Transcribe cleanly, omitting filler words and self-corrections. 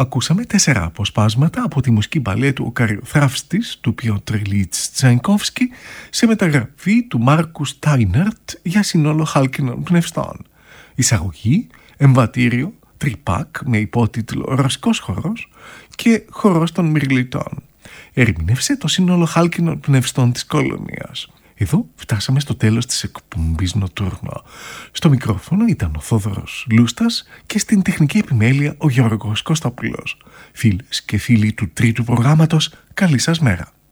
Ακούσαμε 4 αποσπάσματα από τη μουσική μπαλέ του «Ο Καριοθράφστης» του Πιότρ Ιλίτς Τσαϊκόφσκι σε μεταγραφή του Μάρκου Στάινερτ για σύνολο χάλκινων πνευστών. Εισαγωγή, εμβατήριο, τριπάκ με υπότιτλο «Ρωσικός χορός» και «Χορός των Μυρλιτών». Ερμήνευσε το σύνολο χάλκινων πνευστών της κολονίας. Εδώ φτάσαμε στο τέλος της εκπομπής Νοτούρνο. Στο μικρόφωνο ήταν ο Θόδωρος Λούστας και στην τεχνική επιμέλεια ο Γιώργος Κωστόπουλος. Φίλες και φίλοι του τρίτου προγράμματος, καλή σας μέρα.